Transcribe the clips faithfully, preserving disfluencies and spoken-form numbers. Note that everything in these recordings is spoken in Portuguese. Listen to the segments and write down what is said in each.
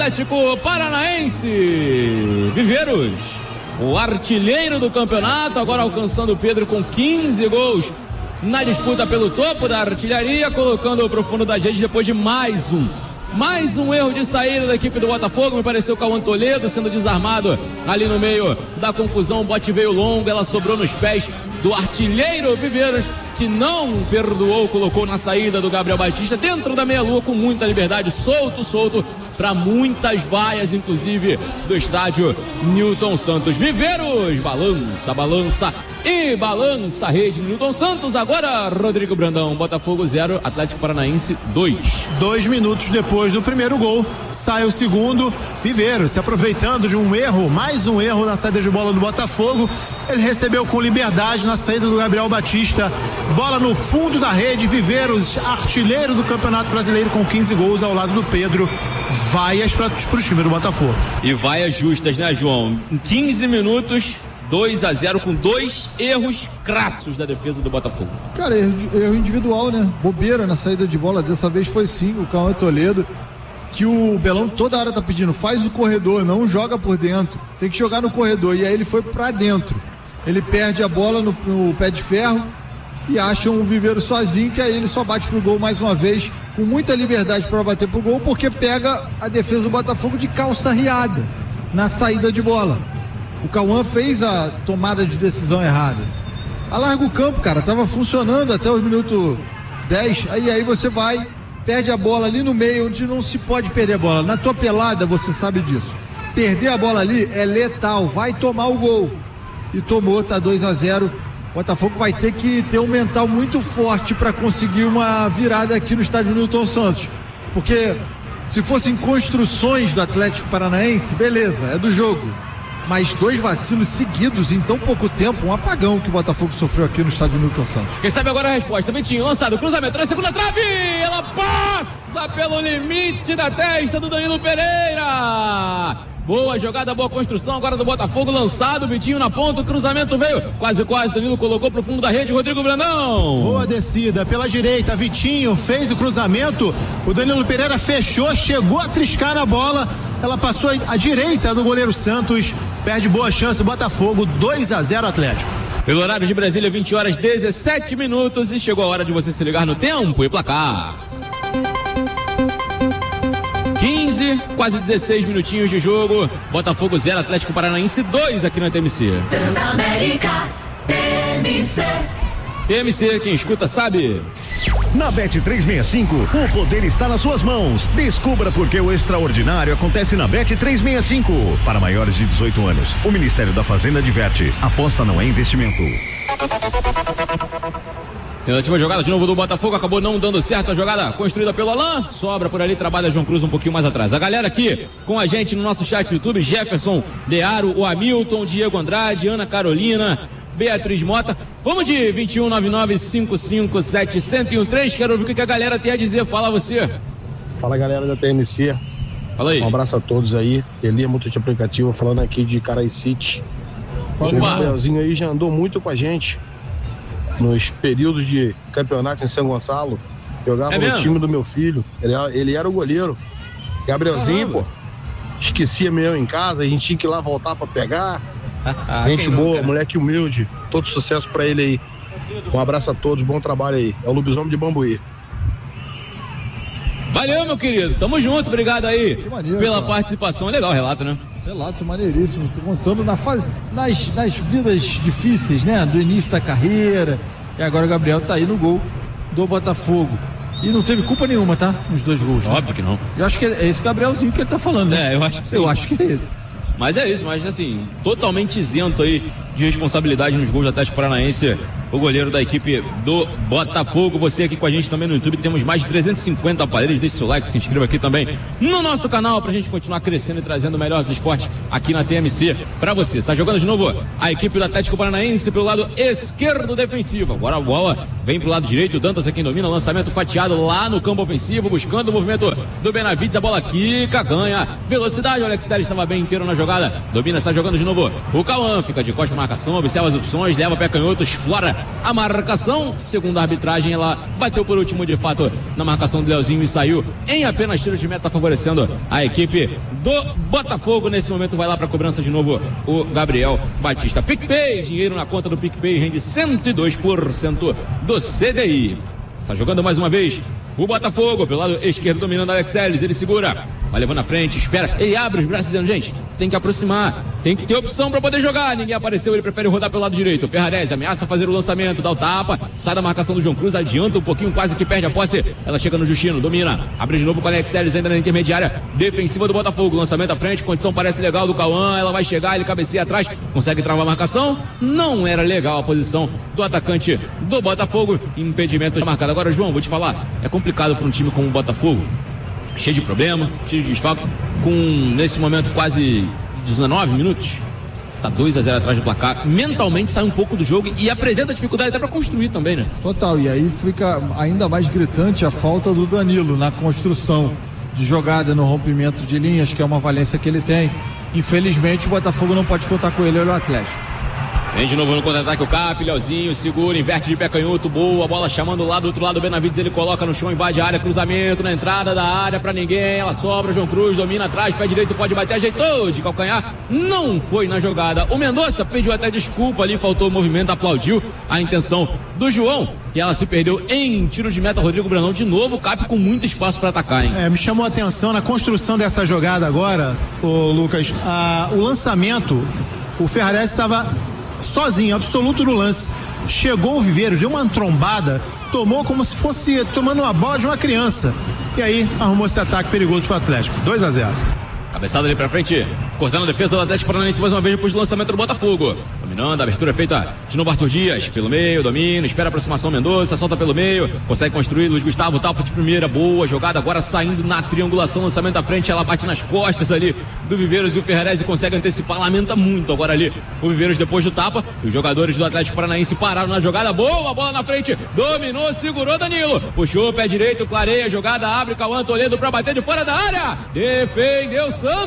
Atlético Paranaense. Viveiros, o artilheiro do campeonato, agora alcançando o Pedro com quinze gols na disputa pelo topo da artilharia, colocando para o fundo da rede depois de mais um. Mais um erro de saída da equipe do Botafogo, me pareceu o Cauã Toledo sendo desarmado ali no meio da confusão, o bote veio longo, ela sobrou nos pés do artilheiro Viveiros, que não perdoou, colocou na saída do Gabriel Batista, dentro da meia-lua com muita liberdade, solto, solto, para muitas vaias, inclusive do estádio Newton Santos. Viveiros, balança, balança e balança a rede. Newton Santos, agora Rodrigo Brandão, Botafogo zero, Atlético Paranaense dois. Dois minutos depois do primeiro gol, sai o segundo. Viveiros se aproveitando de um erro, mais um erro na saída de bola do Botafogo. Ele recebeu com liberdade na saída do Gabriel Batista, bola no fundo da rede. Viveiros, artilheiro do Campeonato Brasileiro com quinze gols ao lado do Pedro. Vaias para o time do Botafogo. E vaias justas, né, João? Em quinze minutos, dois a zero com dois erros crassos da defesa do Botafogo. Cara, erro, erro individual, né? Bobeira na saída de bola, dessa vez foi sim o Cauã Toledo, que o Belão toda hora tá pedindo, faz o corredor, não joga por dentro, tem que jogar no corredor, e aí ele foi pra dentro, ele perde a bola no, no pé de ferro e acha um Viveiro sozinho, que aí ele só bate pro gol mais uma vez, com muita liberdade para bater pro gol, porque pega a defesa do Botafogo de calça riada na saída de bola. O Cauã fez a tomada de decisão errada. Alarga o campo, cara, tava funcionando até os minutos dez, aí, aí você vai, perde a bola ali no meio, onde não se pode perder a bola. Na tua pelada, você sabe disso. Perder a bola ali é letal, vai tomar o gol. E tomou, tá dois a zero. O Botafogo vai ter que ter um mental muito forte para conseguir uma virada aqui no estádio Newton Santos. Porque se fossem construções do Atlético Paranaense, beleza, é do jogo. Mas dois vacilos seguidos em tão pouco tempo, um apagão que o Botafogo sofreu aqui no estádio Newton Santos. Quem sabe agora a resposta? Vitinho, lançado, cruzamento na segunda trave, ela passa pelo limite da testa do Danilo Pereira. Boa jogada, boa construção agora do Botafogo, lançado, Vitinho na ponta, o cruzamento veio, quase, quase, Danilo colocou pro fundo da rede, Rodrigo Brandão. Boa descida pela direita, Vitinho fez o cruzamento, o Danilo Pereira fechou, chegou a triscar na bola, ela passou à direita do goleiro Santos, perde boa chance, Botafogo, dois a zero Atlético. Pelo horário de Brasília, vinte horas, dezessete minutos, e chegou a hora de você se ligar no tempo e placar. quinze, quase dezesseis minutinhos de jogo. Botafogo zero, Atlético Paranaense dois aqui na T M C. Transamérica T M C. T M C, quem escuta sabe. Na Bet trezentos e sessenta e cinco, o poder está nas suas mãos. Descubra por que o extraordinário acontece na Bet trezentos e sessenta e cinco. Para maiores de dezoito anos, o Ministério da Fazenda adverte: aposta não é investimento. Tentativa jogada de novo do Botafogo, acabou não dando certo a jogada construída pelo Alain, sobra por ali, trabalha João Cruz um pouquinho mais atrás. A galera aqui com a gente no nosso chat do YouTube, Jefferson Dearo, o Hamilton, Diego Andrade, Ana Carolina, Beatriz Mota. Vamos de vinte e um, nove nove, cinco cinco sete, zero zero um três, quero ouvir o que a galera tem a dizer, fala você. Fala galera da T M C. Fala aí. Um abraço a todos aí, Elia Multiaplicativo falando aqui de Caraicite. O Gabrielzinho aí já andou muito com a gente nos períodos de campeonato em São Gonçalo. Jogava é no time do meu filho, ele era, ele era o goleiro. Gabrielzinho, Caramba. pô, esquecia meu em casa, a gente tinha que ir lá voltar pra pegar. Gente boa, nunca, moleque humilde, todo sucesso pra ele aí. Um abraço a todos, bom trabalho aí. É o Lobisomem de Bambuí. Valeu, meu querido, tamo junto, obrigado aí maneiro, pela cara. participação. É legal o relato, né? Relato maneiríssimo, contando na fase, nas, nas vidas difíceis, né? Do início da carreira. E agora o Gabriel tá aí no gol do Botafogo. E não teve culpa nenhuma, tá? Nos dois gols. Óbvio né? que não. Eu acho que é esse Gabrielzinho que ele tá falando, né? É, eu acho que sim. Eu acho que é esse. Mas é isso, mas assim, totalmente isento aí de responsabilidade nos gols do Atlético Paranaense, o goleiro da equipe do Botafogo. Você aqui com a gente também no YouTube, temos mais de trezentos e cinquenta aparelhos, deixe seu like, se inscreva aqui também no nosso canal pra gente continuar crescendo e trazendo o melhor dos esportes aqui na T M C pra você. Está jogando de novo a equipe do Atlético Paranaense pelo lado esquerdo defensivo, agora a bola vem pro lado direito, o Dantas é quem domina, lançamento fatiado lá no campo ofensivo, buscando o movimento do Benavides, a bola quica, ganha velocidade, o Alex Telles estava bem inteiro na jogada, domina, está jogando de novo o Cauã, fica de costa na marcação, observa as opções, leva pé canhoto, explora a marcação. Segundo a arbitragem, ela bateu por último, de fato, na marcação do Leozinho e saiu em apenas tiros de meta, favorecendo a equipe do Botafogo. Nesse momento vai lá para a cobrança de novo o Gabriel Batista. PicPay, dinheiro na conta do PicPay rende cento e dois por cento do C D I. Está jogando mais uma vez o Botafogo, pelo lado esquerdo, dominando Alex Telles. Ele segura, vai levando na frente, espera, ele abre os braços dizendo, gente, tem que aproximar, tem que ter opção para poder jogar. Ninguém apareceu, ele prefere rodar pelo lado direito. Ferrarese ameaça fazer o lançamento, dá o tapa, sai da marcação do João Cruz, adianta um pouquinho, quase que perde a posse. Ela chega no Justino, domina, abre de novo com o Alex Telles, ainda na intermediária defensiva do Botafogo. Lançamento à frente, condição parece legal do Cauã, ela vai chegar, ele cabeceia atrás, consegue travar a marcação. Não era legal a posição do atacante do Botafogo, impedimento marcado. Agora, João, vou te falar, é complicado para um time como o Botafogo, cheio de problema, cheio de desfalque, com nesse momento quase dezenove minutos, tá dois a zero atrás do placar, mentalmente sai um pouco do jogo e apresenta dificuldade até para construir também, né? Total, e aí fica ainda mais gritante a falta do Danilo na construção de jogada, no rompimento de linhas, que é uma valência que ele tem. Infelizmente o Botafogo não pode contar com ele, olha o Atlético. Vem de novo no contra-ataque o Cap, Leozinho segura, inverte de pé canhoto, boa, bola chamando lá do outro lado, o Benavides, ele coloca no chão, invade a área, cruzamento na entrada da área pra ninguém, ela sobra, João Cruz domina atrás, pé direito, pode bater, ajeitou de calcanhar, não foi na jogada. O Mendonça pediu até desculpa ali, faltou o movimento, aplaudiu a intenção do João e ela se perdeu em tiro de meta. Rodrigo Brandão de novo, o Cap com muito espaço para atacar, hein? É, me chamou a atenção na construção dessa jogada agora, ô Lucas, a, o lançamento, o Ferrarese estava sozinho, absoluto no lance. Chegou o Viveiros, deu uma trombada, tomou como se fosse tomando uma bola de uma criança. E aí arrumou esse ataque perigoso para o Atlético. dois a zero. Cabeçada ali pra frente, cortando a defesa do Atlético Paranaense mais uma vez depois do lançamento do Botafogo. Dominando, a abertura feita de novo Arthur Dias, pelo meio, domina, espera a aproximação Mendonça, solta pelo meio, consegue construir, Luiz Gustavo, tapa de primeira, boa jogada, agora saindo na triangulação, lançamento à frente, ela bate nas costas ali do Viveiros e o Ferrarese consegue antecipar, lamenta muito agora ali o Viveiros depois do tapa, os jogadores do Atlético Paranaense pararam na jogada, boa, bola na frente, dominou, segurou Danilo, puxou pé direito, clareia, jogada, abre, Cauã Toledo pra bater de fora da área, defendeu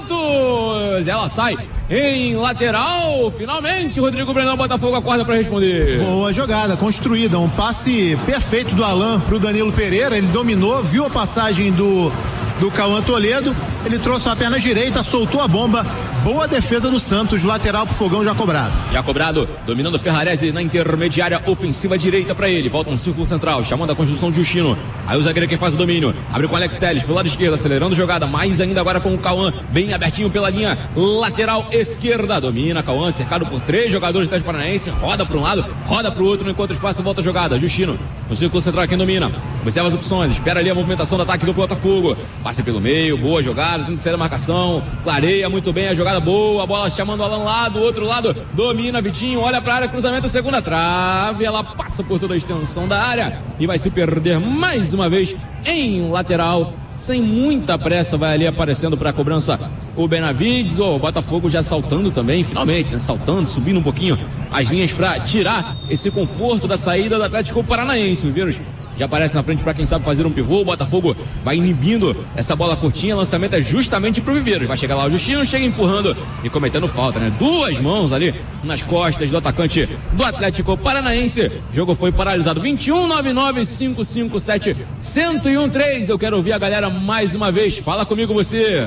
Santos, ela sai em lateral, finalmente Rodrigo Brandão, Botafogo acorda para responder. Boa jogada, construída, um passe perfeito do Alan pro Danilo Pereira, ele dominou, viu a passagem do do Cauã Toledo, ele trouxe a perna direita, soltou a bomba, boa defesa do Santos, lateral pro Fogão já cobrado. Já cobrado, dominando o Ferrarese na intermediária ofensiva direita para ele, volta um círculo central, chamando a construção de Justino, aí o zagueiro quem faz o domínio, abre com o Alex Telles pelo lado esquerdo, acelerando jogada, mais ainda agora com o Cauã, bem abertinho pela linha lateral esquerda, domina Cauã, cercado por três jogadores do Atlético Paranaense, roda para um lado, roda para o outro, enquanto o espaço volta a jogada, Justino, no círculo central quem domina, observa as opções, espera ali a movimentação do ataque do Botafogo, passe pelo meio, boa jogada, tem que sair da marcação, clareia muito bem a jogada, boa, a bola chamando o Alan lá do outro lado, domina Vitinho, olha pra área, cruzamento, segunda trave, ela passa por toda a extensão da área e vai se perder mais uma vez em lateral, sem muita pressa, vai ali aparecendo para a cobrança o Benavides, o Botafogo já saltando também, finalmente, né? Saltando, subindo um pouquinho as linhas para tirar esse conforto da saída do Atlético Paranaense. O Viveiros já aparece na frente para quem sabe fazer um pivô, o Botafogo vai inibindo essa bola curtinha, lançamento é justamente pro Viveiros, vai chegar lá o Justino, chega empurrando e cometendo falta, né? Duas mãos ali nas costas do atacante do Atlético Paranaense, o jogo foi paralisado. Vinte e um, noventa e nove, cinco cinco sete, cento e um três, eu quero ouvir a galera mais uma vez, fala comigo você.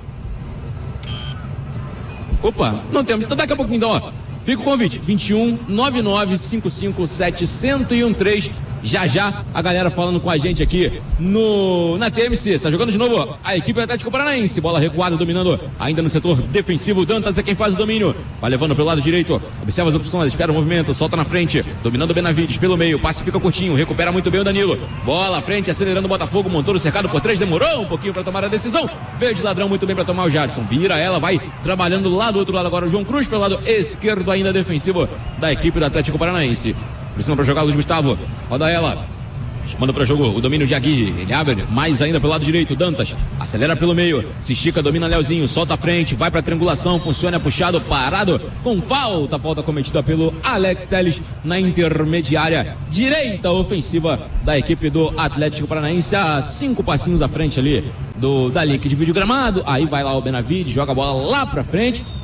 Opa, não temos, então daqui a pouquinho então, ó, fica o convite, vinte e um, noventa e nove, cinco cinco sete, cento e um três, já já a galera falando com a gente aqui no, na T M C, está jogando de novo a equipe do Atlético Paranaense, bola recuada, dominando ainda no setor defensivo, Dantas é quem faz o domínio, vai levando pelo lado direito, observa as opções, espera o movimento, solta na frente, dominando o Benavides pelo meio, passe fica curtinho, recupera muito bem o Danilo, bola à frente, acelerando o Botafogo, Montoro cercado por três, demorou um pouquinho para tomar a decisão, veio de ladrão muito bem para tomar o Jadson, vira ela, vai trabalhando lá do outro lado agora o João Cruz, pelo lado esquerdo ainda defensivo da equipe do Atlético Paranaense. Precisa para jogar Luiz Gustavo, roda ela, chamando para jogo o domínio de Aguirre, ele abre mais ainda pelo lado direito, Dantas acelera pelo meio, se estica, domina Leozinho, solta a frente, vai para triangulação, funciona puxado, parado, com falta, falta cometida pelo Alex Telles na intermediária direita ofensiva da equipe do Atlético Paranaense, a cinco passinhos à frente ali do, da linha que divide o gramado, aí vai lá o Benavides, joga a bola lá para frente,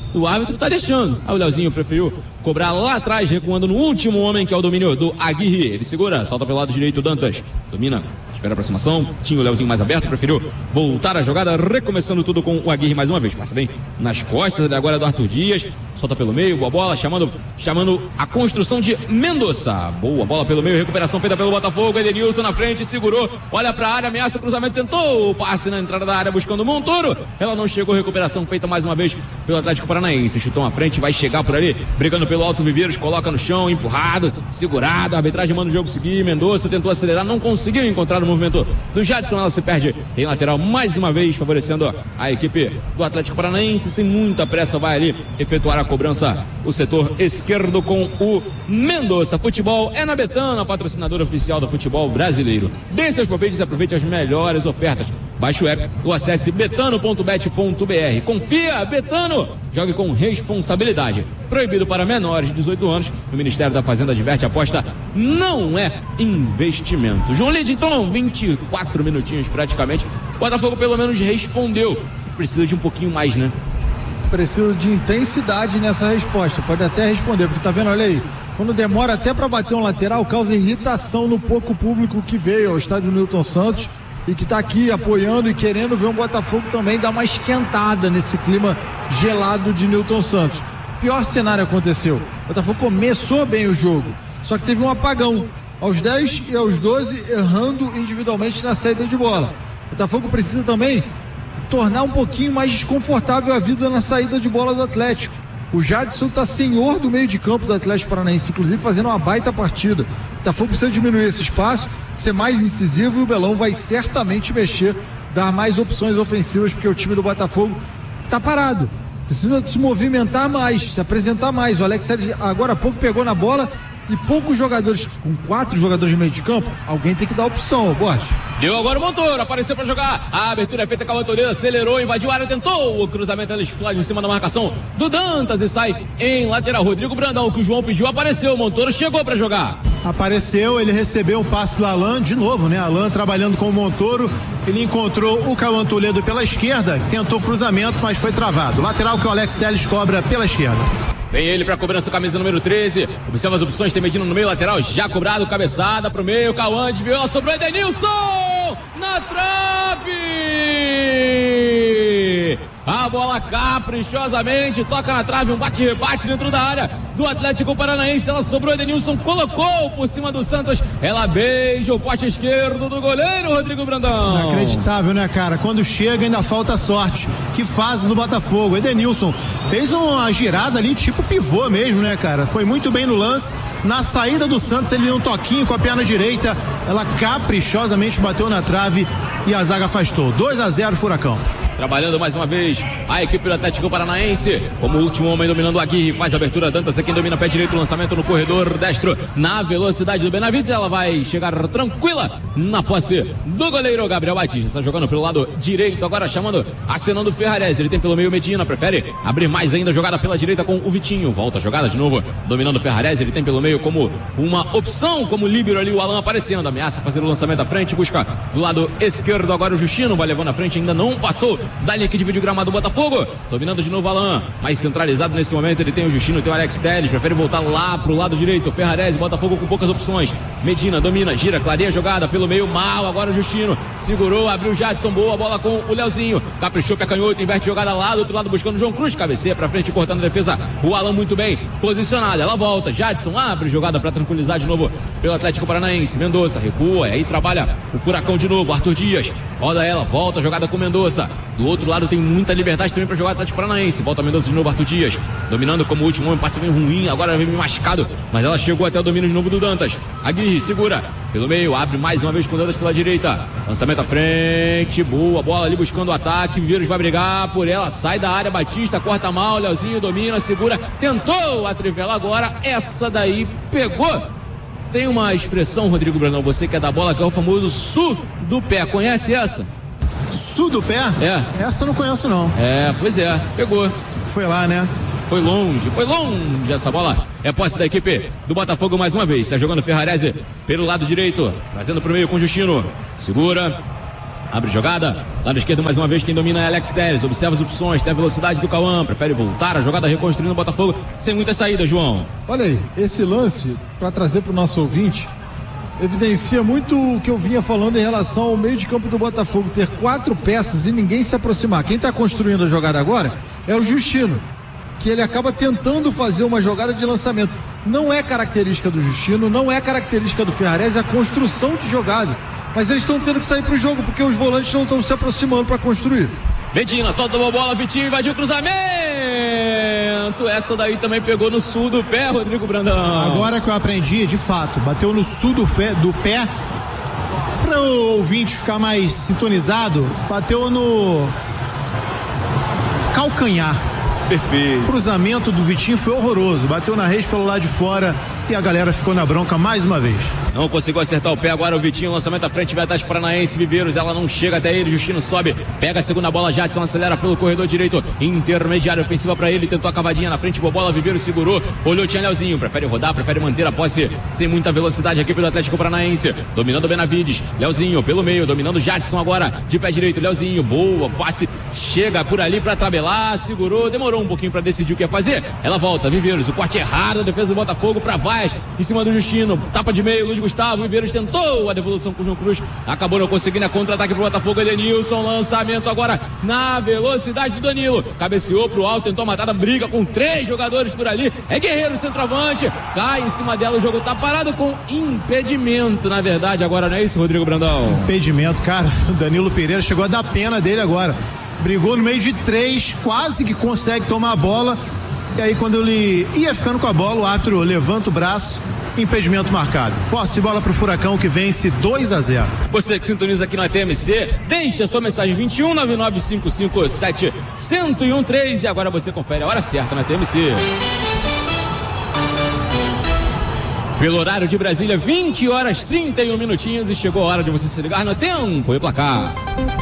o árbitro tá deixando. Aí o Leozinho preferiu cobrar lá atrás, recuando no último homem, que é o domínio do Aguirre. Ele segura, salta pelo lado direito, Dantas domina, espera a aproximação, tinha o Leozinho mais aberto, preferiu voltar a jogada, recomeçando tudo com o Aguirre mais uma vez. Passa bem nas costas agora do Arthur Dias, solta pelo meio, boa bola, chamando, chamando a construção de Mendonça. Boa bola pelo meio, recuperação feita pelo Botafogo, Edenilson na frente, segurou, olha pra área, ameaça, cruzamento, tentou o passe na entrada da área, buscando o Montoro, ela não chegou, recuperação feita mais uma vez pelo Atlético Paranaense, chutou à frente, vai chegar por ali, brigando pelo alto, Viveiros coloca no chão, empurrado, segurado, a arbitragem manda o jogo seguir, Mendonça tentou acelerar, não conseguiu encontrar o movimento do Jadson, ela se perde em lateral mais uma vez, favorecendo a equipe do Atlético Paranaense, sem muita pressa vai ali efetuar a cobrança, o setor esquerdo com o Mendonça. Futebol é na Betano, a patrocinadora oficial do futebol brasileiro. Dê seus palpites e aproveite as melhores ofertas. Baixe o app ou acesse betano ponto bet ponto br. Confia, Betano, jogue com responsabilidade. Proibido para menores de dezoito anos. O Ministério da Fazenda adverte, a aposta não é investimento. João Lide, então, vinte e quatro minutinhos praticamente. O Botafogo pelo menos respondeu. Precisa de um pouquinho mais, né? Precisa de intensidade nessa resposta. Pode até responder, porque tá vendo, olha aí, quando demora até para bater um lateral, causa irritação no pouco público que veio ao estádio Newton Santos e que tá aqui apoiando e querendo ver um Botafogo também dar uma esquentada nesse clima gelado de Newton Santos. Pior cenário aconteceu. O Botafogo começou bem o jogo, só que teve um apagão aos dez e aos doze, errando individualmente na saída de bola. O Botafogo precisa também tornar um pouquinho mais desconfortável a vida na saída de bola do Atlético. O Jadson está senhor do meio de campo do Atlético Paranaense, inclusive fazendo uma baita partida. O Botafogo precisa diminuir esse espaço, ser mais incisivo, e o Belão vai certamente mexer, dar mais opções ofensivas, porque o time do Botafogo está parado. Precisa se movimentar mais, se apresentar mais. O Alex Sérgio agora há pouco pegou na bola, e poucos jogadores, com quatro jogadores de meio de campo, alguém tem que dar opção, Borges. Deu agora o Montoro, apareceu para jogar, a abertura é feita com a Toledo, acelerou, invadiu a área, tentou o cruzamento, ela explode em cima da marcação do Dantas e sai em lateral. Rodrigo Brandão, o que o João pediu, apareceu, o Montoro chegou para jogar. Apareceu, ele recebeu o passe do Alan, de novo, né? Alan trabalhando com o Montoro, ele encontrou o Cauã Toledo pela esquerda, tentou o cruzamento, mas foi travado. Lateral que o Alex Telles cobra pela esquerda. Vem ele para cobrança, camisa número treze. Observa as opções, tem Medina no meio, lateral já cobrado, cabeçada pro meio, Cauã desviou, sobrou Edenilson na trave! A bola caprichosamente toca na trave, um bate-rebate dentro da área do Atlético Paranaense. Ela sobrou, Edenilson colocou por cima do Santos. Ela beija o poste esquerdo do goleiro Rodrigo Brandão. Inacreditável, né, cara? Quando chega ainda falta sorte. Que fase do Botafogo. Edenilson fez uma girada ali tipo pivô mesmo, né, cara? Foi muito bem no lance. Na saída do Santos ele deu um toquinho com a perna direita. Ela caprichosamente bateu na trave e a zaga afastou. dois a zero Furacão. Trabalhando mais uma vez a equipe do Atlético Paranaense, como último homem dominando o Aguirre, faz a abertura, Dantas é quem domina pé direito, lançamento no corredor destro, na velocidade do Benavides, ela vai chegar tranquila na posse do goleiro Gabriel Batista, está jogando pelo lado direito, agora chamando, acenando o Ferrarese, ele tem pelo meio Medina, prefere abrir mais ainda a jogada pela direita com o Vitinho, volta a jogada de novo, dominando o Ferrarese, ele tem pelo meio como uma opção, como líbero ali o Alan aparecendo, ameaça fazer o lançamento à frente, busca do lado esquerdo agora o Justino, vai levando à frente, ainda não passou da linha que divide o gramado do Botafogo, dominando de novo o Alan, mais centralizado nesse momento, ele tem o Justino, tem o Alex Telles, prefere voltar lá pro lado direito, Ferrarese, Botafogo com poucas opções, Medina domina, gira, clareia a jogada pelo meio, mal, agora o Justino, segurou, abriu o Jadson, boa bola com o Leozinho, caprichou, pé canhoto, inverte jogada lá, do outro lado buscando o João Cruz, cabeceia pra frente, cortando a defesa, o Alan muito bem posicionado, ela volta, Jadson abre jogada pra tranquilizar de novo pelo Atlético Paranaense, Mendonça recua, e aí trabalha o Furacão de novo, Arthur Dias, roda ela, volta a jogada com Mendonça, do outro lado tem muita liberdade também para jogar o Atlético Paranaense. Volta Mendonça de novo, Arthur Dias. Dominando como último homem, passe bem ruim. Agora vem machucado, mas ela chegou até o domínio de novo do Dantas. Aguirre segura pelo meio, abre mais uma vez com o Dantas pela direita. Lançamento à frente, boa bola ali buscando o ataque. Viveiros vai brigar por ela, sai da área. Batista corta mal, Leozinho domina, segura. Tentou a trivela agora. Essa daí pegou. Tem uma expressão, Rodrigo Brandão, você que é da bola, que é o famoso su do pé. Conhece essa? Sul do pé? É. Essa eu não conheço, não. É, pois é, pegou. Foi lá, né? Foi longe, foi longe essa bola. É posse da equipe do Botafogo mais uma vez. Está jogando Ferrarese pelo lado direito, trazendo para o meio com Justino. Segura. Abre jogada, lado esquerdo mais uma vez quem domina é Alex Telles, observa as opções, tem a velocidade do Cauã, prefere voltar, a jogada reconstruindo o Botafogo sem muita saída, João. Olha aí, esse lance, para trazer para o nosso ouvinte, evidencia muito o que eu vinha falando em relação ao meio de campo do Botafogo, ter quatro peças e ninguém se aproximar. Quem está construindo a jogada agora é o Justino, que ele acaba tentando fazer uma jogada de lançamento. Não é característica do Justino, não é característica do Ferrarese a construção de jogada, mas eles estão tendo que sair para o jogo porque os volantes não estão se aproximando para construir. Medina solta uma bola, Vitinho invadiu o cruzamento. Essa daí também pegou no sul do pé, Rodrigo Brandão. Agora que eu aprendi, de fato, bateu no sul do pé, do pé. Para o ouvinte ficar mais sintonizado, bateu no calcanhar. Perfeito. O cruzamento do Vitinho foi horroroso, bateu na rede pelo lado de fora e a galera ficou na bronca mais uma vez. Não conseguiu acertar o pé, agora o Vitinho, lançamento à frente, vai atrás Paranaense, Viveiros, ela não chega até ele, Justino sobe, pega a segunda bola, Jadson acelera pelo corredor direito, intermediário, ofensiva pra ele, tentou a cavadinha na frente, bola, Viveiros segurou, olhou, tinha Leozinho, prefere rodar, prefere manter a posse sem muita velocidade aqui pelo Atlético Paranaense, dominando o Benavides, Leozinho pelo meio, dominando Jadson agora, de pé direito, Leozinho, boa, passe, chega por ali pra tabelar, segurou, demorou um pouquinho pra decidir o que ia fazer, ela volta, Viveiros, o corte errado, a defesa do Botafogo pra Vaz, em cima do Justino, tapa de meio, Luiz Gustavo, Viveiros tentou a devolução com o João Cruz, acabou não conseguindo a contra-ataque pro Botafogo, Edenilson, lançamento agora na velocidade do Danilo, cabeceou pro alto, tentou matar a briga com três jogadores por ali, é Guerreiro centroavante, cai em cima dela, o jogo tá parado com impedimento, na verdade, agora não é isso, Rodrigo Brandão? Impedimento, cara, o Danilo Pereira chegou a dar pena dele agora, brigou no meio de três, quase que consegue tomar a bola, e aí quando ele ia ficando com a bola, o árbitro levanta o braço, impedimento marcado. Posse de bola pro Furacão que vence dois a zero. Você que sintoniza aqui no A T M C, deixa a sua mensagem vinte e um nove nove cinco cinco sete um zero um três e agora você confere a hora certa na A T M C. Pelo horário de Brasília, vinte horas trinta e um minutinhos e chegou a hora de você se ligar no tempo e placar.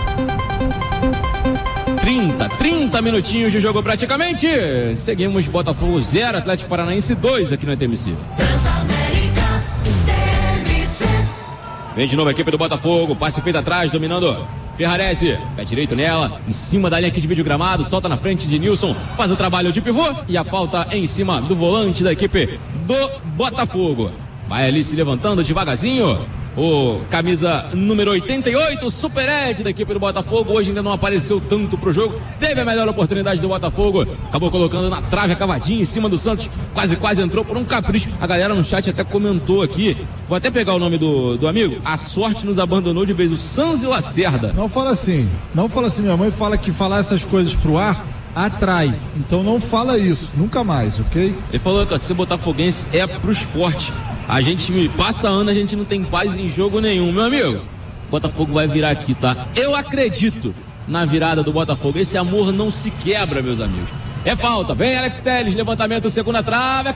trinta, trinta minutinhos de jogo praticamente. Seguimos Botafogo zero, Atlético Paranaense dois aqui no A T M C. Vem de novo a equipe do Botafogo, passe feito atrás, dominando Ferrarese, pé direito nela, em cima da linha aqui de vídeo gramado, solta na frente de Nilson, faz o trabalho de pivô e a falta em cima do volante da equipe do Botafogo. Vai ali se levantando devagarzinho, o camisa número oitenta e oito, o Super Ed da equipe do Botafogo, hoje ainda não apareceu tanto pro jogo, teve a melhor oportunidade do Botafogo, acabou colocando na trave a cavadinha em cima do Santos, quase quase entrou por um capricho, a galera no chat até comentou aqui, vou até pegar o nome do, do amigo, a sorte nos abandonou de vez, o Sanzio Lacerda. Não fala assim, não fala assim, minha mãe fala que falar essas coisas pro ar atrai, então não fala isso, nunca mais, ok? Ele falou que ser botafoguense é pros fortes. A gente passa ano, a gente não tem paz em jogo nenhum, meu amigo. Botafogo vai virar aqui, tá? Eu acredito na virada do Botafogo. Esse amor não se quebra, meus amigos. É falta, vem Alex Telles, levantamento, segunda trave, a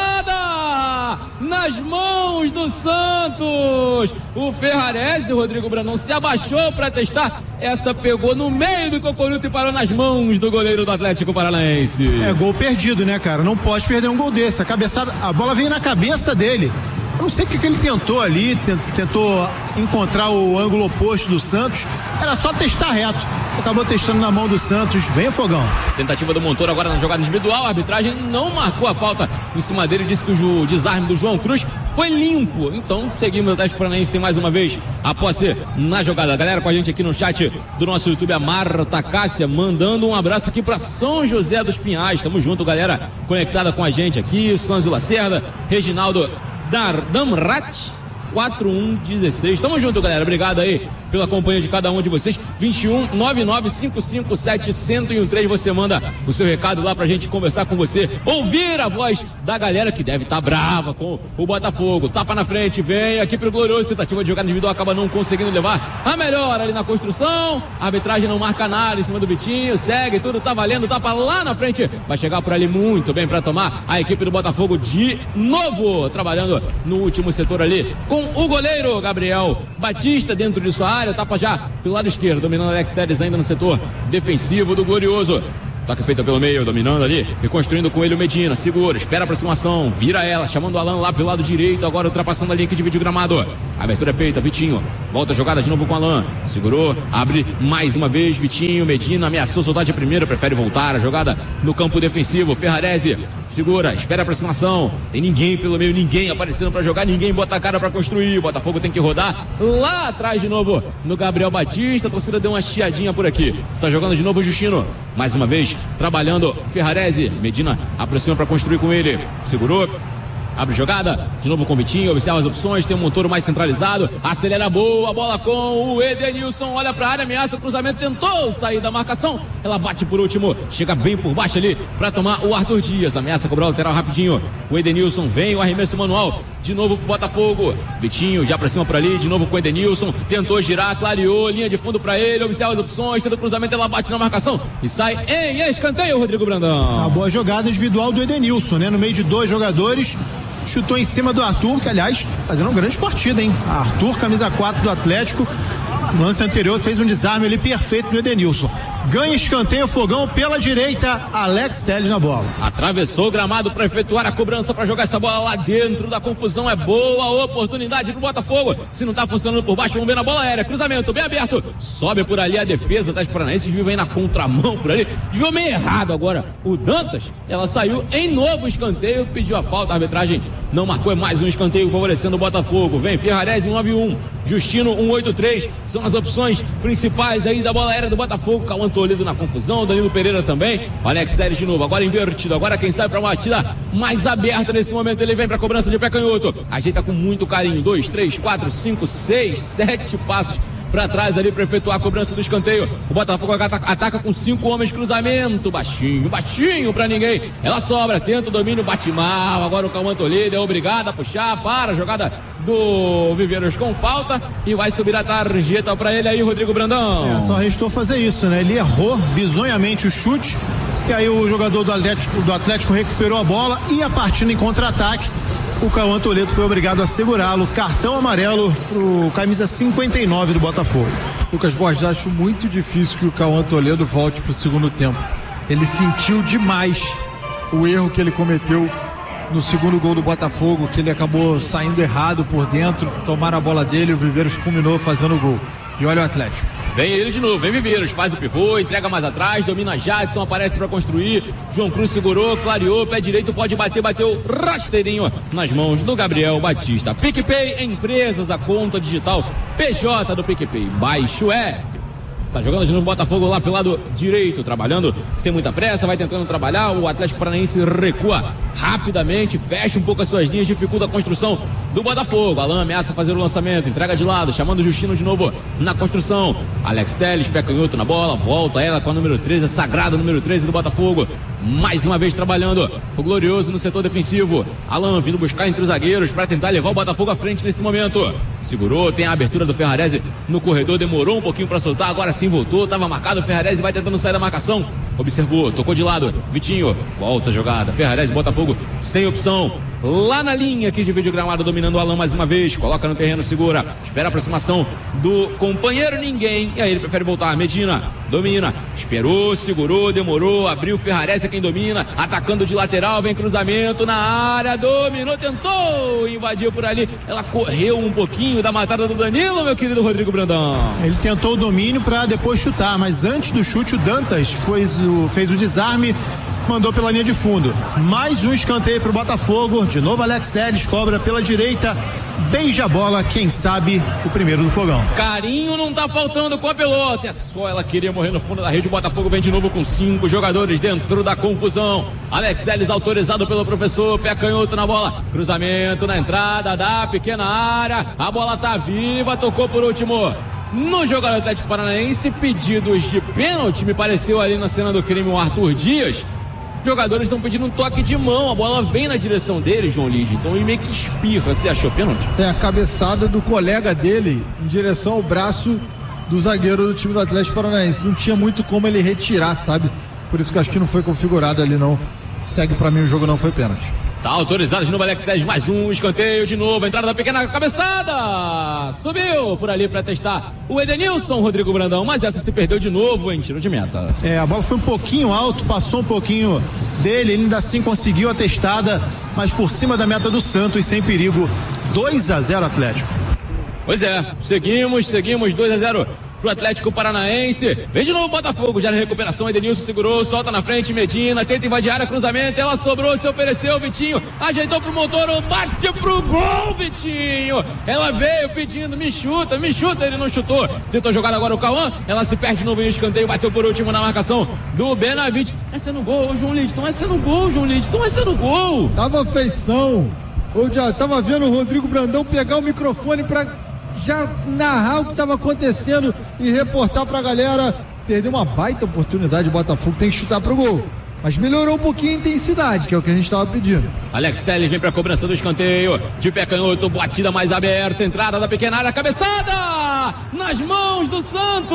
cabeçada nas mãos do Santos. O Ferrarese, o Rodrigo Brandão, se abaixou para testar. Essa pegou no meio do cocoruto e parou nas mãos do goleiro do Atlético Paranaense. É gol perdido, né, cara? Não pode perder um gol desse. A cabeçada, a bola veio na cabeça dele. Eu não sei o que, que ele tentou ali, tentou encontrar o ângulo oposto do Santos. Era só testar reto. Acabou testando na mão do Santos. Vem o fogão. Tentativa do Montoro agora na jogada individual. A arbitragem não marcou a falta em cima dele. Disse que o desarme do João Cruz foi limpo. Então, seguimos o Atlético Paranaense. Tem mais uma vez a posse na jogada. A galera com a gente aqui no chat do nosso YouTube, a Marta Cássia, mandando um abraço aqui para São José dos Pinhais. Tamo junto, galera conectada com a gente aqui. O Sanzio Lacerda, Reginaldo Damrat quatro um um seis. Tamo junto, galera. Obrigado aí pela companhia de cada um de vocês. vinte e um nove nove cinco cinco sete um zero um três. Você manda o seu recado lá pra gente conversar com você, ouvir a voz da galera que deve estar tá brava com o Botafogo. Tapa na frente, vem aqui pro Glorioso. Tentativa de jogada individual, acaba não conseguindo levar a melhor ali na construção. A arbitragem não marca nada em cima do Vitinho. Segue, tudo tá valendo. Tapa lá na frente. Vai chegar por ali muito bem pra tomar a equipe do Botafogo de novo. Trabalhando no último setor ali com o goleiro Gabriel Batista dentro de sua área, tapa já pelo lado esquerdo, dominando Alex Telles ainda no setor defensivo do Glorioso. Toque feito pelo meio, dominando ali, reconstruindo com ele o Medina, segura, espera a aproximação, vira ela, chamando o Alan lá pelo lado direito, agora ultrapassando a linha que divide o gramado. A abertura é feita, Vitinho, volta a jogada de novo com o Alan, segurou, abre mais uma vez, Vitinho, Medina ameaçou soltar de primeira, prefere voltar, a jogada no campo defensivo, Ferrarese, segura, espera a aproximação, tem ninguém pelo meio, ninguém aparecendo pra jogar, ninguém bota a cara pra construir, o Botafogo tem que rodar lá atrás de novo no Gabriel Batista, a torcida deu uma chiadinha por aqui, está jogando de novo o Justino, mais uma vez, trabalhando Ferrarese, Medina aproxima para construir com ele, segurou, abre jogada, de novo com o Vitinho, observa as opções, tem um Montoro mais centralizado, acelera boa, bola com o Edenilson, olha para a área, ameaça o cruzamento, tentou sair da marcação, ela bate por último, chega bem por baixo ali para tomar o Arthur Dias, ameaça cobrar o lateral rapidinho, o Edenilson vem, o arremesso manual, de novo pro Botafogo, Vitinho já pra cima por ali, de novo com o Edenilson, tentou girar, clareou, linha de fundo pra ele, observa as opções, tenta o cruzamento, ela bate na marcação e sai em escanteio, Rodrigo Brandão. Uma boa jogada individual do Edenilson, né? No meio de dois jogadores, chutou em cima do Arthur, que aliás, fazendo uma grande partida, hein? Arthur, camisa quatro do Atlético, no lance anterior fez um desarme ali perfeito no Edenilson. Ganha escanteio, Fogão pela direita, Alex Telles na bola. Atravessou o gramado para efetuar a cobrança, para jogar essa bola lá dentro da confusão. É boa oportunidade pro Botafogo. Se não tá funcionando por baixo, vamos ver na bola aérea. Cruzamento bem aberto. Sobe por ali a defesa das Paranaenses. Viu, vem na contramão por ali. Viu meio errado agora o Dantas. Ela saiu em novo escanteio, pediu a falta. A arbitragem não marcou, é mais um escanteio favorecendo o Botafogo. Vem Ferrarese, um nove um. Justino, um oito três. São as opções principais aí da bola aérea do Botafogo. Cauã Toledo na confusão, Danilo Pereira também, o Alex Telles de novo, agora invertido, agora quem sai para uma batida mais aberta nesse momento, ele vem para cobrança de pé canhoto, ajeita com muito carinho, dois, três, quatro, cinco, seis, sete passos para trás ali para efetuar a cobrança do escanteio. O Botafogo ataca com cinco homens, cruzamento, baixinho, baixinho para ninguém. Ela sobra, tenta o domínio, bate mal. Agora o Cauã Toledo é obrigado a puxar para a jogada do Viveiros com falta e vai subir a tarjeta para ele aí, Rodrigo Brandão. É, só restou fazer isso, né? Ele errou bizonhamente o chute e aí o jogador do Atlético, do Atlético recuperou a bola e a partida em contra-ataque. O Cauã Toledo foi obrigado a segurá-lo. Cartão amarelo pro camisa cinquenta e nove do Botafogo. Lucas Borges, acho muito difícil que o Cauã Toledo volte pro segundo tempo. Ele sentiu demais o erro que ele cometeu no segundo gol do Botafogo, que ele acabou saindo errado por dentro, tomaram a bola dele e o Viveiros culminou fazendo o gol. E olha o Atlético. Vem ele de novo, vem Viveiros, faz o pivô, entrega mais atrás, domina Jadson, aparece para construir, João Cruz segurou, clareou, pé direito, pode bater, bateu rasteirinho nas mãos do Gabriel Batista. PicPay Empresas, a conta digital P J do PicPay, baixo é. Está jogando de novo o Botafogo lá pelo lado direito, trabalhando sem muita pressa, vai tentando trabalhar, o Atlético Paranaense recua rapidamente, fecha um pouco as suas linhas, dificulta a construção do Botafogo. Alan ameaça fazer o lançamento, entrega de lado, chamando o Justino de novo na construção. Alex Telles, pé canhoto na bola, volta ela com a número treze, a sagrada número treze do Botafogo. Mais uma vez trabalhando o Glorioso no setor defensivo. Alan vindo buscar entre os zagueiros para tentar levar o Botafogo à frente nesse momento. Segurou, tem a abertura do Ferrarese no corredor, demorou um pouquinho para soltar, agora sim voltou, estava marcado, o Ferrarese vai tentando sair da marcação. Observou, tocou de lado, Vitinho, volta a jogada, Ferrarese, Botafogo sem opção. Lá na linha que divide o gramado, dominando o Alan mais uma vez, coloca no terreno, segura, espera a aproximação do companheiro, ninguém, e aí ele prefere voltar. Medina, domina, esperou, segurou, demorou, abriu, Ferrarese quem domina, atacando de lateral, vem cruzamento na área, dominou, tentou, invadiu por ali, ela correu um pouquinho da matada do Danilo, meu querido Rodrigo Brandão. Ele tentou o domínio para depois chutar, mas antes do chute o Dantas fez o, fez o desarme, mandou pela linha de fundo. Mais um escanteio pro Botafogo. De novo Alex Telles cobra pela direita. Beija a bola, quem sabe o primeiro do Fogão. Carinho não tá faltando com a pelota. É só ela queria morrer no fundo da rede. O Botafogo vem de novo com cinco jogadores dentro da confusão. Alex Telles autorizado pelo professor. Pé canhoto na bola. Cruzamento na entrada da pequena área. A bola tá viva. Tocou por último no jogador do Atlético Paranaense. Pedidos de pênalti. Me pareceu ali na cena do crime o Arthur Dias. Jogadores estão pedindo um toque de mão, a bola vem na direção dele, João Lide, então ele meio que espirra. Você achou pênalti? É a cabeçada do colega dele em direção ao braço do zagueiro do time do Atlético Paranaense. Não tinha muito como ele retirar, sabe? Por isso que eu acho que não foi configurado ali, não. Segue pra mim, o jogo não foi pênalti. Tá autorizado de novo Alex Telles, mais um escanteio de novo, entrada da pequena cabeçada, subiu por ali para testar o Edenilson, Rodrigo Brandão, mas essa se perdeu de novo em tiro de meta. É, a bola foi um pouquinho alto, passou um pouquinho dele, ele ainda assim conseguiu a testada, mas por cima da meta do Santos, sem perigo. Dois a zero Atlético. Pois é, seguimos, seguimos, dois a zero pro Atlético Paranaense. Vem de novo o Botafogo, já na recuperação, Edenilson segurou, solta na frente, Medina, tenta invadir a área, cruzamento, ela sobrou, se ofereceu, Vitinho, ajeitou pro Montoro, bate pro gol, Vitinho, ela veio pedindo, me chuta, me chuta, ele não chutou, tentou jogar agora o Cauã, ela se perde de novo em escanteio, bateu por último na marcação do Benavides, essa é no gol, João Lidton, essa é no gol, João Lidton, essa é no gol. Tava feição, eu já tava vendo o Rodrigo Brandão pegar o microfone pra já narrar o que estava acontecendo e reportar pra galera. Perdeu uma baita oportunidade, o Botafogo tem que chutar pro gol, mas melhorou um pouquinho a intensidade, que é o que a gente estava pedindo. Alex Telles vem pra cobrança do escanteio, de pé canhoto, batida mais aberta, entrada da pequena área, cabeçada nas mãos do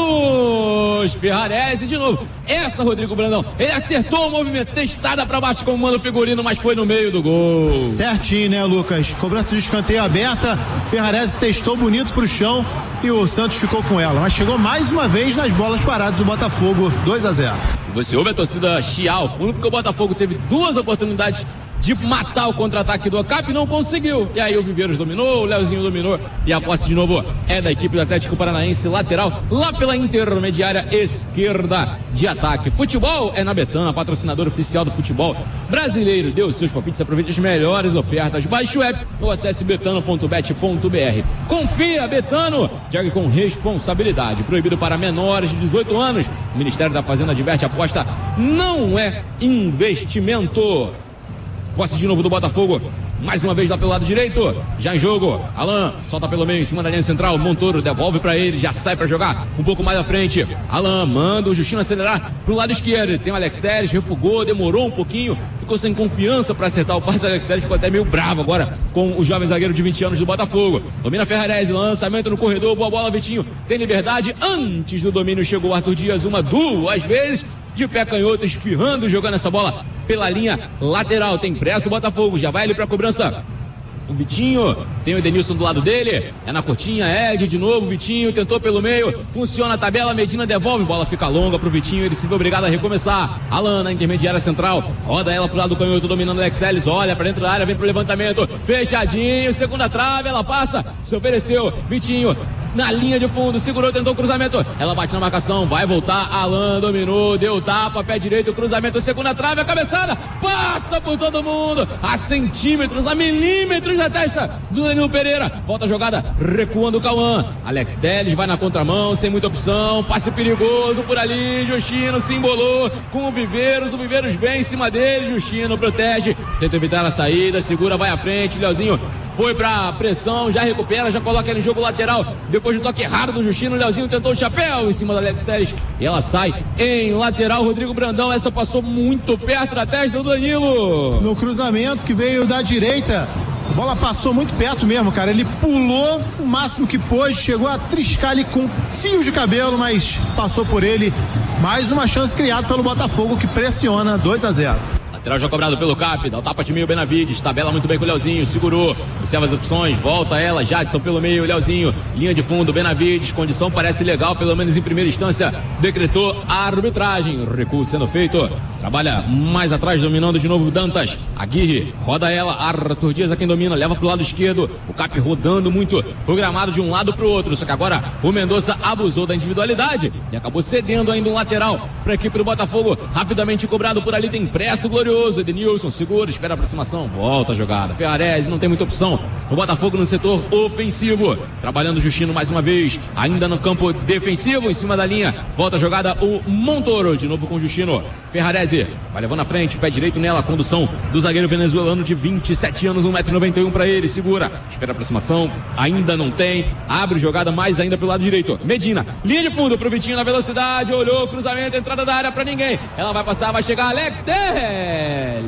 Santos, Ferrarese de novo, essa Rodrigo Brandão, ele acertou o movimento, testada pra baixo como manda o figurino, mas foi no meio do gol. Certinho, né, Lucas? Cobrança de escanteio aberta, Ferrarese testou bonito pro chão e o Santos ficou com ela, mas chegou mais uma vez nas bolas paradas do Botafogo, dois a zero. Você ouve a torcida chiar ao fundo, porque o Botafogo teve duas oportunidades de matar o contra-ataque do Ocap e não conseguiu. E aí o Viveiros dominou, o Leozinho dominou e a posse de novo é da equipe do Atlético Paranaense, lateral, lá pela intermediária esquerda de ataque. Futebol é na Betano, patrocinador oficial do futebol brasileiro. Dê os seus palpites, aproveite as melhores ofertas. Baixe o app ou acesse betano ponto bet ponto br. Confia, Betano, jogue com responsabilidade. Proibido para menores de dezoito anos. O Ministério da Fazenda adverte, a aposta não é investimento. Posse de novo do Botafogo, mais uma vez lá pelo lado direito, já em jogo, Alan, solta pelo meio em cima da linha central, Montoro devolve pra ele, já sai pra jogar um pouco mais à frente, Alan manda o Justino acelerar pro lado esquerdo, tem o Alex Telles, refugou, demorou um pouquinho, ficou sem confiança pra acertar o passe do Alex Telles, ficou até meio bravo agora com o jovem zagueiro de vinte anos do Botafogo, domina Ferrarese, lançamento no corredor, boa bola, Vitinho, tem liberdade, antes do domínio chegou o Arthur Dias, uma, duas vezes, de pé canhoto, espirrando, jogando essa bola pela linha lateral, tem pressa o Botafogo, já vai ele pra cobrança, o Vitinho, tem o Edenilson do lado dele, é na curtinha, Ed de novo, Vitinho tentou pelo meio, funciona a tabela, Medina devolve, bola fica longa pro Vitinho, ele se vê obrigado a recomeçar, Alan na intermediária central, roda ela pro lado do canhoto, dominando o Alex Telles, olha pra dentro da área, vem pro levantamento, fechadinho, segunda trave, ela passa, se ofereceu, Vitinho na linha de fundo, segurou, tentou o cruzamento, ela bate na marcação, vai voltar, Alan dominou, deu tapa, pé direito, cruzamento, segunda trave, a cabeçada, passa por todo mundo, a centímetros, a milímetros da testa do Danilo Pereira, volta a jogada, recuando o Cauã, Alex Telles vai na contramão, sem muita opção, passe perigoso por ali, Justino se embolou com o Viveiros, o Viveiros vem em cima dele, Justino protege, tenta evitar a saída, segura, vai à frente, Leozinho foi pra pressão, já recupera, já coloca ele em jogo lateral, depois do toque errado do Justino, o Leozinho tentou o chapéu em cima da Alex Telles, e ela sai em lateral, Rodrigo Brandão, essa passou muito perto da testa do Danilo. No cruzamento que veio da direita, a bola passou muito perto mesmo, cara, ele pulou o máximo que pôde, chegou a triscar ali com fios de cabelo, mas passou por ele, mais uma chance criada pelo Botafogo que pressiona, dois a zero. Lateral já cobrado pelo Cap, dá o tapa de meio, Benavides, tabela muito bem com o Leozinho, segurou, observa as opções, volta ela, Jadson pelo meio, Leozinho, linha de fundo, Benavides, condição parece legal, pelo menos em primeira instância, decretou a arbitragem, recuo sendo feito, trabalha mais atrás, dominando de novo Dantas, Aguirre, roda ela, Arthur Dias é quem domina, leva pro lado esquerdo, o Cap rodando muito o gramado de um lado pro outro, só que agora o Mendonça abusou da individualidade e acabou cedendo ainda um lateral pra equipe do Botafogo, rapidamente cobrado por ali, tem pressa, glorioso, Edenilson segura, espera a aproximação, volta a jogada, Ferrarese não tem muita opção, o Botafogo no setor ofensivo, trabalhando o Justino mais uma vez, ainda no campo defensivo, em cima da linha, volta a jogada o Montoro, de novo com o Justino, Ferrarese vai levando na frente, pé direito nela, a condução do zagueiro venezuelano de vinte e sete anos, um metro e noventa e um para ele, segura, espera a aproximação, ainda não tem, abre jogada mais ainda pelo lado direito, Medina, linha de fundo pro Vitinho na velocidade, olhou, cruzamento, entrada da área para ninguém, ela vai passar, vai chegar, Alex Telles,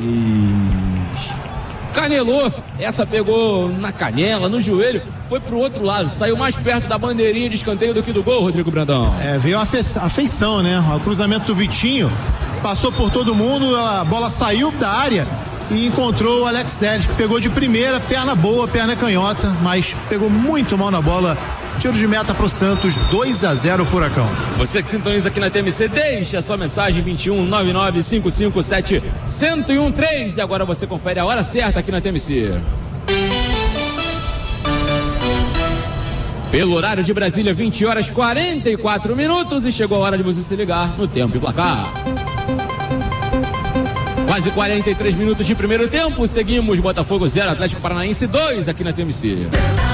canelou, essa pegou na canela, no joelho, foi pro outro lado, saiu mais perto da bandeirinha de escanteio do que do gol, Rodrigo Brandão. É, veio a feição, né? O cruzamento do Vitinho passou por todo mundo, a bola saiu da área e encontrou o Alex Telles, que pegou de primeira, perna boa, perna canhota, mas pegou muito mal na bola. Tiro de meta pro Santos, dois a zero Furacão. Você que sintoniza aqui na T M C, deixa a sua mensagem vinte e um, nove nove cinco cinco sete, zero um três, e agora você confere a hora certa aqui na T M C. Pelo horário de Brasília, vinte horas e quarenta e quatro minutos, e chegou a hora de você se ligar no tempo e placar. Quase quarenta e três minutos de primeiro tempo, seguimos Botafogo zero, Atlético Paranaense dois aqui na T M C.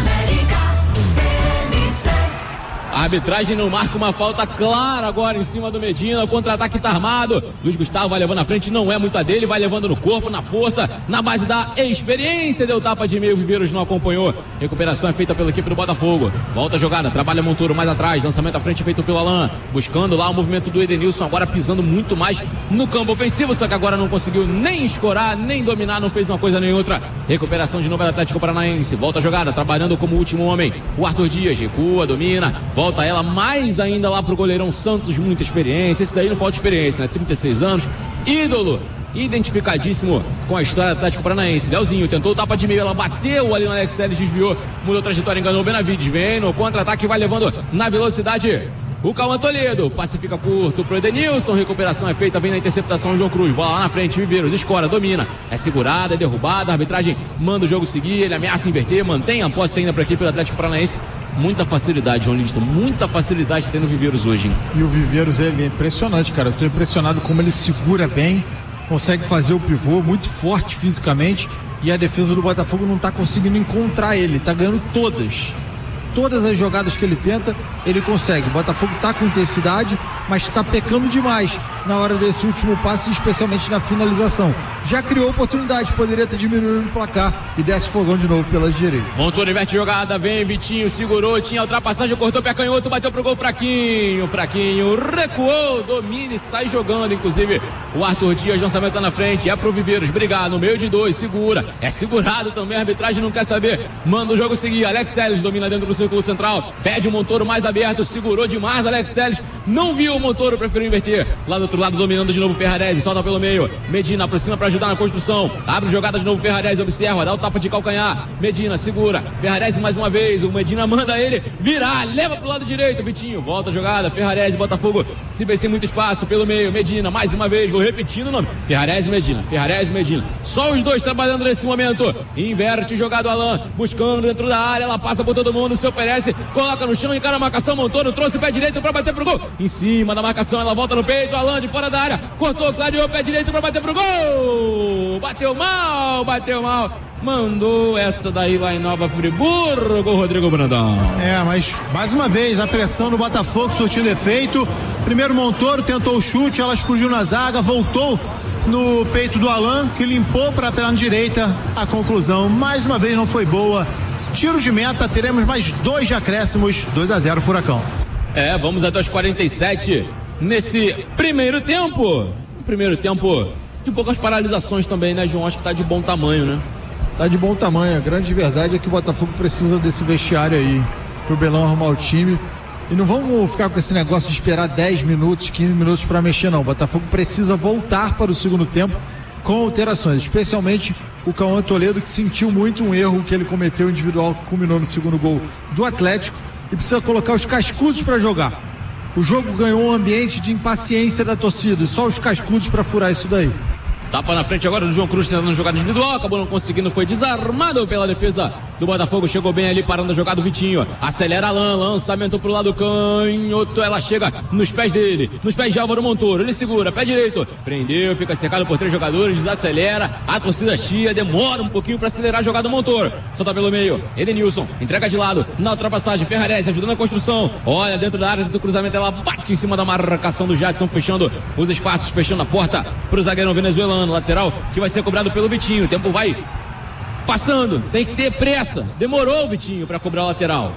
A arbitragem não marca uma falta clara agora em cima do Medina. O contra-ataque tá armado. Luiz Gustavo vai levando na frente, não é muito a dele, vai levando no corpo, na força, na base da experiência. Deu tapa de meio, Viveiros não acompanhou. Recuperação é feita pela equipe do Botafogo. Volta a jogada, trabalha Montoro mais atrás. Lançamento à frente feito pelo Alain. Buscando lá o movimento do Edenilson, agora pisando muito mais no campo ofensivo. Só que agora não conseguiu nem escorar, nem dominar, não fez uma coisa nem outra. Recuperação de novo do Atlético Paranaense. Volta a jogada, trabalhando como último homem. O Arthur Dias recua, domina, volta ela mais ainda lá pro goleirão Santos, muita experiência. Esse daí não falta experiência, né? trinta e seis anos, ídolo, identificadíssimo com a história do Atlético Paranaense. Leozinho tentou o tapa de meio, ela bateu ali no Alex Telles, desviou, mudou a trajetória, enganou o Benavides, vem no contra-ataque, vai levando na velocidade o Cauã Toledo, passe fica curto pro Edenilson, recuperação é feita, vem na interceptação o João Cruz, bola lá na frente, Viveiros, escora, domina, é segurada, é derrubada, a arbitragem manda o jogo seguir, ele ameaça inverter, mantém a posse ainda para a equipe do Atlético Paranaense. Muita facilidade, João Listo, muita facilidade tendo o Viveiros hoje, hein? E o Viveiros, ele é impressionante, cara, eu tô impressionado como ele segura bem, consegue fazer o pivô, muito forte fisicamente, e a defesa do Botafogo não tá conseguindo encontrar ele, tá ganhando todas. Todas as jogadas que ele tenta, ele consegue. O Botafogo tá com intensidade, mas tá pecando demais na hora desse último passe, especialmente na finalização. Já criou oportunidade, poderia ter diminuído o placar e desce fogão de novo pela direita. Montoro inverte jogada, vem Vitinho, segurou, tinha ultrapassagem, cortou pé canhoto, bateu pro gol fraquinho, fraquinho, recuou, domina e sai jogando, inclusive o Arthur Dias, lançamento tá na frente, é pro Viveiros, brigar no meio de dois, segura, é segurado também, a arbitragem não quer saber, manda o jogo seguir, Alex Telles domina dentro do círculo central, pede o Montoro mais aberto, segurou demais, Alex Telles não viu o Montoro, preferiu inverter, lá do outro lado dominando de novo o Ferrarese, solta pelo meio, Medina aproxima para ajudar na construção, abre jogada de novo o Ferrarese, observa, dá o tapa de calcanhar, Medina segura, Ferrarese mais uma vez, o Medina manda ele virar, leva pro lado direito, Vitinho, volta a jogada, Ferrarese, Botafogo, se vê sem muito espaço pelo meio, Medina, mais uma vez, vou repetindo o nome, Ferrarese e Medina, Ferrarese e Medina, só os dois trabalhando nesse momento, inverte jogado Alain, buscando dentro da área, ela passa por todo mundo, se oferece, coloca no chão, encara a marcação, Montoro, trouxe o pé direito para bater pro gol, em cima da marcação, ela volta no peito, Alain de fora da área, cortou, clareou o pé direito para bater pro gol, bateu mal, bateu mal, mandou essa daí lá em Nova Friburgo, Rodrigo Brandão. É, mas mais uma vez a pressão do Botafogo surtindo efeito, primeiro Montoro tentou o chute, ela explodiu na zaga, voltou no peito do Alain, que limpou para a perna direita, a conclusão mais uma vez não foi boa, tiro de meta, teremos mais dois de acréscimos, dois a zero Furacão. É, vamos até os quarenta e sete nesse primeiro tempo, primeiro tempo de poucas paralisações também, né, João? Acho que tá de bom tamanho, né? Tá de bom tamanho, a grande verdade é que o Botafogo precisa desse vestiário aí, pro Belão arrumar o time, e não vamos ficar com esse negócio de esperar dez minutos, quinze minutos para mexer não, o Botafogo precisa voltar para o segundo tempo com alterações, especialmente o Cauã Toledo, que sentiu muito um erro que ele cometeu individual, que culminou no segundo gol do Atlético, e precisa colocar os cascudos para jogar. O jogo ganhou um ambiente de impaciência da torcida, e só os cascudos para furar isso daí. Tapa na frente agora do João Cruz tentando jogada individual, acabou não conseguindo, foi desarmado pela defesa do Botafogo, chegou bem ali parando a jogada do Vitinho, acelera Alain, lançamento pro lado canhoto, ela chega nos pés dele, nos pés de Álvaro Montoro, ele segura, pé direito, prendeu, fica cercado por três jogadores, desacelera, a torcida chia, demora um pouquinho para acelerar a jogada do Montoro, solta pelo meio, Edenilson, entrega de lado, na ultrapassagem, Ferrarese ajudando a construção, olha dentro da área do cruzamento, ela bate em cima da marcação do Jadson, fechando os espaços, fechando a porta pro zagueirão venezuelano, lateral que vai ser cobrado pelo Vitinho, o tempo vai passando, tem que ter pressa, demorou o Vitinho para cobrar o lateral,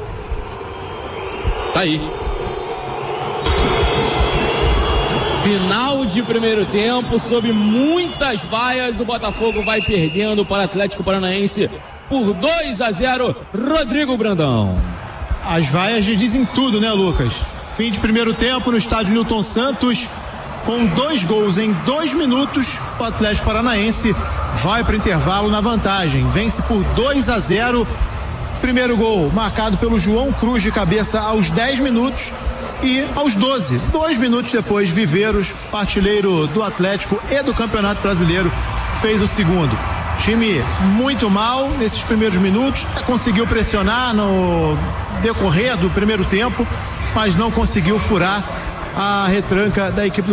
tá aí, final de primeiro tempo, sob muitas vaias, o Botafogo vai perdendo para o Atlético Paranaense por dois a zero, Rodrigo Brandão. As vaias dizem tudo, né, Lucas? Fim de primeiro tempo no estádio Newton Santos, Com dois gols em dois minutos, o Atlético Paranaense vai para o intervalo na vantagem. Vence por dois a zero. Primeiro gol marcado pelo João Cruz de cabeça aos dez minutos. E aos doze, dois minutos depois, Viveiros, artilheiro do Atlético e do Campeonato Brasileiro, fez o segundo. Time muito mal nesses primeiros minutos, conseguiu pressionar no decorrer do primeiro tempo, mas não conseguiu furar a retranca da equipe do